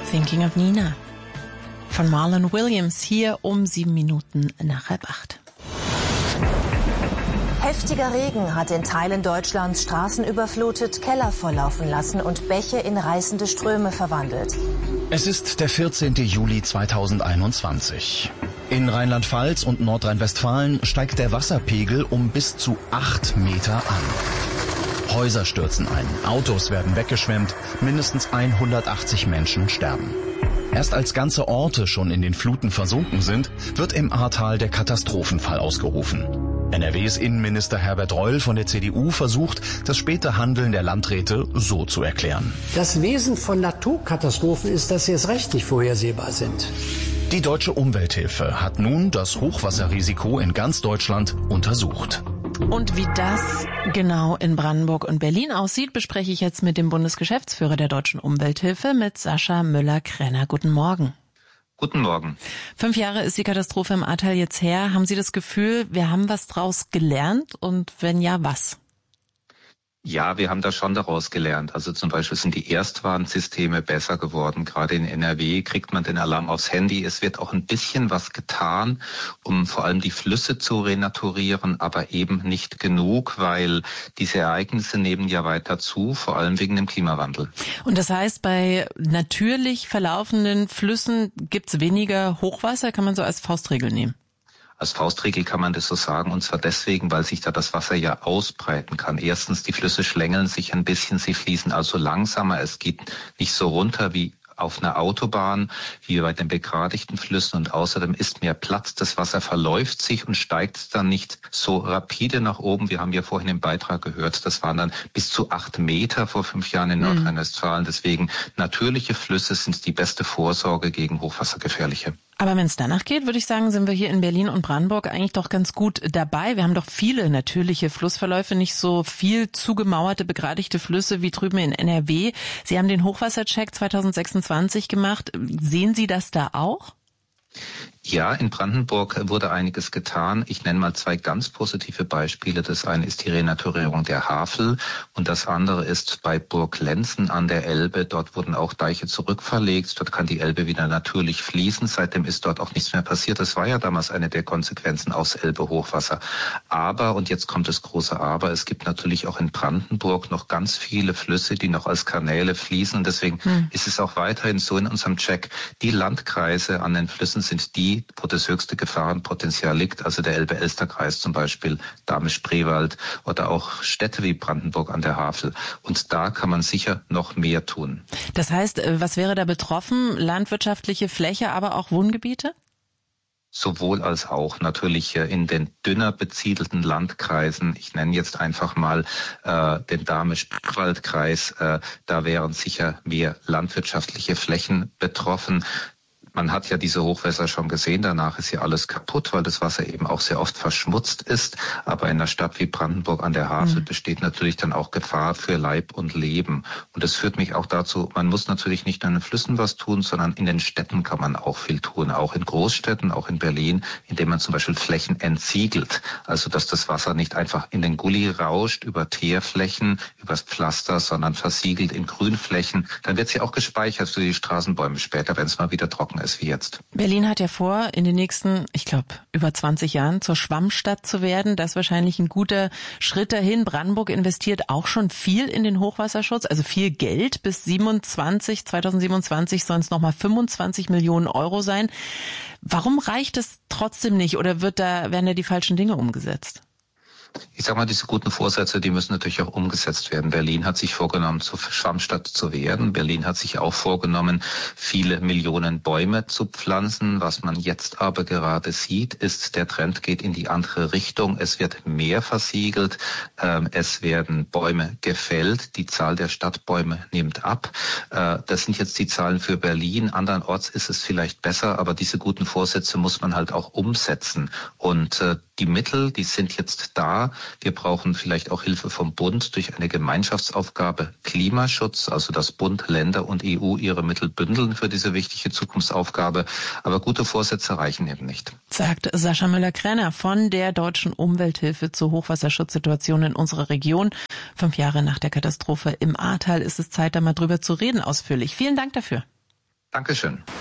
Thinking of Nina von Marlon Williams hier um 7:07. Heftiger Regen hat in Teilen Deutschlands Straßen überflutet, Keller volllaufen lassen und Bäche in reißende Ströme verwandelt. Es ist der 14. Juli 2021. In Rheinland-Pfalz und Nordrhein-Westfalen steigt der Wasserpegel um bis zu 8 Meter an. Häuser stürzen ein, Autos werden weggeschwemmt, mindestens 180 Menschen sterben. Erst als ganze Orte schon in den Fluten versunken sind, wird im Ahrtal der Katastrophenfall ausgerufen. NRWs Innenminister Herbert Reul von der CDU versucht, das späte Handeln der Landräte so zu erklären. Das Wesen von Naturkatastrophen ist, dass sie erst recht nicht vorhersehbar sind. Die Deutsche Umwelthilfe hat nun das Hochwasserrisiko in ganz Deutschland untersucht. Und wie das genau in Brandenburg und Berlin aussieht, bespreche ich jetzt mit dem Bundesgeschäftsführer der Deutschen Umwelthilfe, mit Sascha Müller-Krenner. Guten Morgen. Guten Morgen. 5 Jahre ist die Katastrophe im Ahrtal jetzt her. Haben Sie das Gefühl, wir haben was draus gelernt? Und wenn ja, was? Ja, wir haben da schon daraus gelernt. Also zum Beispiel sind die Erstwarnsysteme besser geworden. Gerade in NRW kriegt man den Alarm aufs Handy. Es wird auch ein bisschen was getan, um vor allem die Flüsse zu renaturieren, aber eben nicht genug, weil diese Ereignisse nehmen ja weiter zu, vor allem wegen dem Klimawandel. Und das heißt, bei natürlich verlaufenden Flüssen gibt's weniger Hochwasser, kann man so als Faustregel nehmen? Als Faustregel kann man das so sagen, und zwar deswegen, weil sich da das Wasser ja ausbreiten kann. Erstens, die Flüsse schlängeln sich ein bisschen, sie fließen also langsamer, es geht nicht so runter wie auf einer Autobahn, wie bei den begradigten Flüssen, und außerdem ist mehr Platz, das Wasser verläuft sich und steigt dann nicht so rapide nach oben. Wir haben ja vorhin im Beitrag gehört, das waren dann bis zu 8 Meter vor 5 Jahren in Nordrhein-Westfalen. Deswegen, natürliche Flüsse sind die beste Vorsorge gegen hochwassergefährliche. Aber wenn es danach geht, würde ich sagen, sind wir hier in Berlin und Brandenburg eigentlich doch ganz gut dabei. Wir haben doch viele natürliche Flussverläufe, nicht so viel zugemauerte, begradigte Flüsse wie drüben in NRW. Sie haben den Hochwassercheck 2026 gemacht. Sehen Sie das da auch? Ja, in Brandenburg wurde einiges getan. Ich nenne mal 2 ganz positive Beispiele. Das eine ist die Renaturierung der Havel und das andere ist bei Burg Lenzen an der Elbe. Dort wurden auch Deiche zurückverlegt. Dort kann die Elbe wieder natürlich fließen. Seitdem ist dort auch nichts mehr passiert. Das war ja damals eine der Konsequenzen aus Elbe-Hochwasser. Aber, und jetzt kommt das große Aber, es gibt natürlich auch in Brandenburg noch ganz viele Flüsse, die noch als Kanäle fließen. Und deswegen ist es auch weiterhin so in unserem Check, die Landkreise an den Flüssen sind die, wo das höchste Gefahrenpotenzial liegt, also der Elbe-Elster-Kreis zum Beispiel, Dahme-Spreewald oder auch Städte wie Brandenburg an der Havel. Und da kann man sicher noch mehr tun. Das heißt, was wäre da betroffen? Landwirtschaftliche Fläche, aber auch Wohngebiete? Sowohl als auch natürlich in den dünner besiedelten Landkreisen. Ich nenne jetzt einfach mal den Dahme-Spreewald-Kreis. Da wären sicher mehr landwirtschaftliche Flächen betroffen. Man hat ja diese Hochwässer schon gesehen, danach ist ja alles kaputt, weil das Wasser eben auch sehr oft verschmutzt ist. Aber in einer Stadt wie Brandenburg an der Havel besteht natürlich dann auch Gefahr für Leib und Leben. Und das führt mich auch dazu, man muss natürlich nicht nur in den Flüssen was tun, sondern in den Städten kann man auch viel tun. Auch in Großstädten, auch in Berlin, indem man zum Beispiel Flächen entsiegelt. Also dass das Wasser nicht einfach in den Gully rauscht, über Teerflächen, übers Pflaster, sondern versiegelt in Grünflächen. Dann wird sie auch gespeichert für die Straßenbäume später, wenn es mal wieder trocken ist wie jetzt. Berlin hat ja vor, in den nächsten, ich glaube, über 20 Jahren zur Schwammstadt zu werden. Das ist wahrscheinlich ein guter Schritt dahin. Brandenburg investiert auch schon viel in den Hochwasserschutz, also viel Geld. Bis 2027 sollen es nochmal 25 Millionen Euro sein. Warum reicht es trotzdem nicht oder werden da die falschen Dinge umgesetzt? Ich sag mal, diese guten Vorsätze, die müssen natürlich auch umgesetzt werden. Berlin hat sich vorgenommen, zur Schwammstadt zu werden. Berlin hat sich auch vorgenommen, viele Millionen Bäume zu pflanzen. Was man jetzt aber gerade sieht, ist, der Trend geht in die andere Richtung. Es wird mehr versiegelt, es werden Bäume gefällt. Die Zahl der Stadtbäume nimmt ab. Das sind jetzt die Zahlen für Berlin. Andernorts ist es vielleicht besser, aber diese guten Vorsätze muss man halt auch umsetzen. Und die Mittel, die sind jetzt da. Wir brauchen vielleicht auch Hilfe vom Bund durch eine Gemeinschaftsaufgabe Klimaschutz, also dass Bund, Länder und EU ihre Mittel bündeln für diese wichtige Zukunftsaufgabe. Aber gute Vorsätze reichen eben nicht. Sagt Sascha Müller-Krenner von der Deutschen Umwelthilfe zur Hochwasserschutzsituation in unserer Region. 5 Jahre nach der Katastrophe im Ahrtal ist es Zeit, da mal drüber zu reden ausführlich. Vielen Dank dafür. Dankeschön.